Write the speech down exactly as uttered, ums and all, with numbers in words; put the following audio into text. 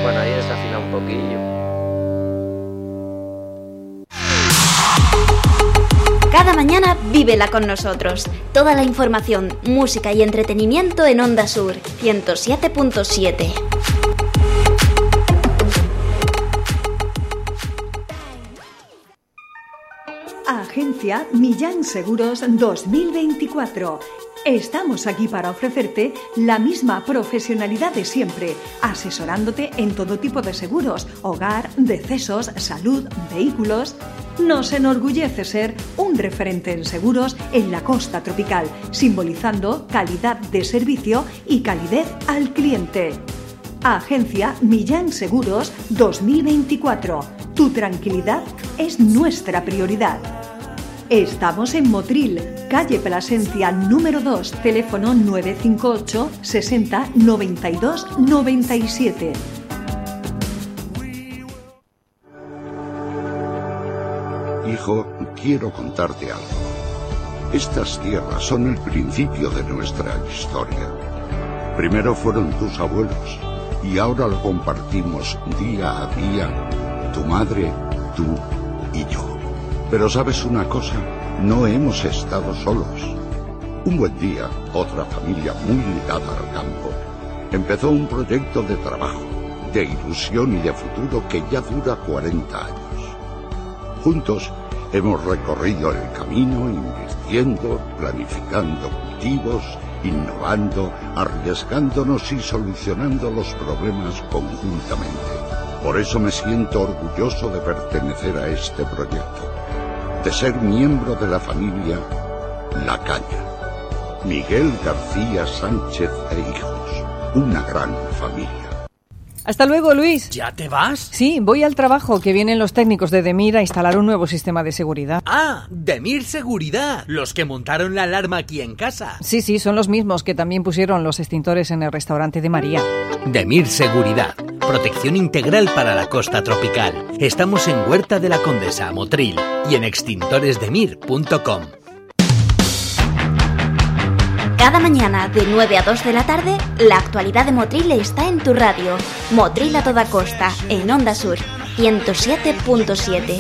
Bueno, ahí desafina un poquillo. Cada mañana vívela con nosotros. Toda la información, música y entretenimiento en Onda Sur ciento siete punto siete. Agencia Millán Seguros dos mil veinticuatro. Estamos aquí para ofrecerte la misma profesionalidad de siempre, asesorándote en todo tipo de seguros, hogar, decesos, salud, vehículos. Nos enorgullece ser un referente en seguros en la costa tropical, simbolizando calidad de servicio y calidez al cliente. Agencia Millán Seguros dos mil veinticuatro. Tu tranquilidad es nuestra prioridad. Estamos en Motril, calle Plasencia número dos, teléfono nueve cinco ocho sesenta noventa y dos noventa y siete. Hijo, quiero contarte algo. Estas tierras son el principio de nuestra historia. Primero fueron tus abuelos y ahora lo compartimos día a día, tu madre, tú y yo. Pero ¿sabes una cosa? No hemos estado solos. Un buen día, otra familia muy ligada al campo empezó un proyecto de trabajo, de ilusión y de futuro que ya dura cuarenta años. Juntos hemos recorrido el camino invirtiendo, planificando cultivos, innovando, arriesgándonos y solucionando los problemas conjuntamente. Por eso me siento orgulloso de pertenecer a este proyecto, de ser miembro de la familia La Caña. Miguel García Sánchez e hijos, una gran familia. Hasta luego, Luis. ¿Ya te vas? Sí, voy al trabajo, que vienen los técnicos de Demir a instalar un nuevo sistema de seguridad. Ah, Demir Seguridad, los que montaron la alarma aquí en casa. Sí, sí, son los mismos que también pusieron los extintores en el restaurante de María. Demir Seguridad, protección integral para la costa tropical. Estamos en Huerta de la Condesa, Motril, y en extintores demir punto com. Cada mañana de nueve a dos de la tarde, la actualidad de Motril está en tu radio. Motril a toda costa, en Onda Sur ciento siete punto siete.